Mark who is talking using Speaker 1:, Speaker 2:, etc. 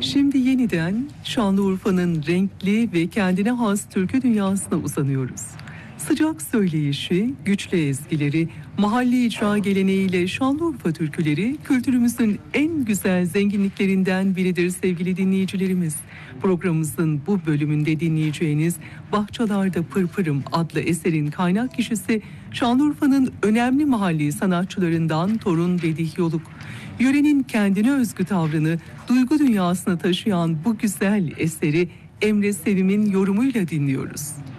Speaker 1: Şimdi yeniden Şanlıurfa'nın renkli ve kendine has türkü dünyasına uzanıyoruz. Sıcak söyleyişi, güçlü ezgileri, mahalli icra geleneğiyle Şanlıurfa türküleri kültürümüzün en güzel zenginliklerinden biridir sevgili dinleyicilerimiz. Programımızın bu bölümünde dinleyeceğiniz Bahçalarda Pırpırım adlı eserin kaynak kişisi Şanlıurfa'nın önemli mahalli sanatçılarından Torun Vedih Yoluk. Yörenin kendine özgü tavrını duygu dünyasına taşıyan bu güzel eseri Emre Sevim'in yorumuyla dinliyoruz.